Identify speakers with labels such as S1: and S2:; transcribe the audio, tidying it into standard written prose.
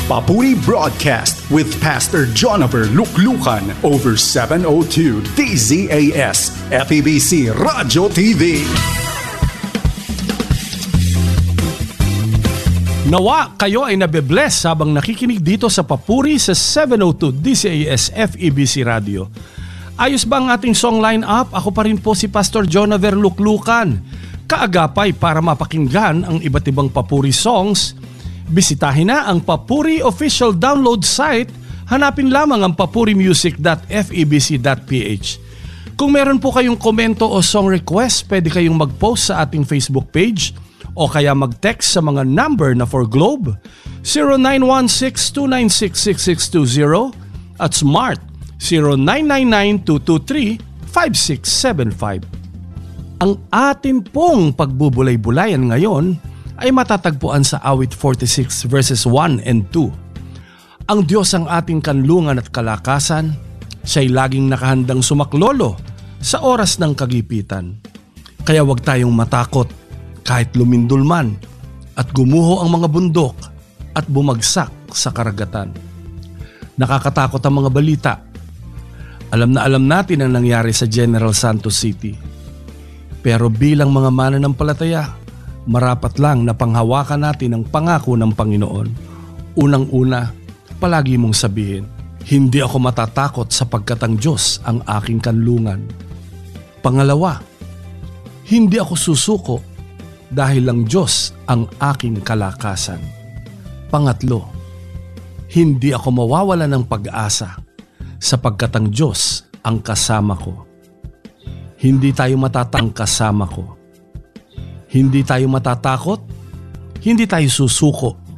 S1: Papuri Broadcast with Pastor Jonaver Luklukan over 702 DZAS FEBC Radio TV.
S2: Nawa kayo ay nabe-bless habang nakikinig dito sa Papuri sa 702 DZAS FEBC Radio. Ayos ba ang ating song line-up? Ako pa rin po si Pastor Jonaver Luklukan. Kaagapay para mapakinggan ang iba't ibang Papuri songs. Bisitahin na ang Papuri official download site. Hanapin lamang ang papurimusic.febc.ph. Kung meron po kayong komento o song request, pwede kayong mag-post sa ating Facebook page o kaya mag-text sa mga number na for Globe 0916-296-6620 at Smart 0999-223-5675. Ang atin pong pagbubulay-bulayan ngayon ay matatagpuan sa awit 46 verses 1 and 2. Ang Diyos ang ating kanlungan at kalakasan, siya'y laging nakahandang sumaklolo sa oras ng kagipitan. Kaya huwag tayong matakot kahit lumindol man at gumuho ang mga bundok at bumagsak sa karagatan. Nakakatakot ang mga balita. Alam na alam natin ang nangyari sa General Santos City. Pero bilang mga mananampalataya, marapat lang na panghawakan natin ang pangako ng Panginoon. Unang-una, palagi mong sabihin, hindi ako matatakot sapagkat ang Diyos ang aking kanlungan. Pangalawa, hindi ako susuko dahil ang Diyos ang aking kalakasan. Pangatlo, hindi ako mawawala ng pag-asa sapagkat ang Diyos ang kasama ko. Hindi tayo matatang kasama ko. Hindi tayo matatakot, hindi tayo susuko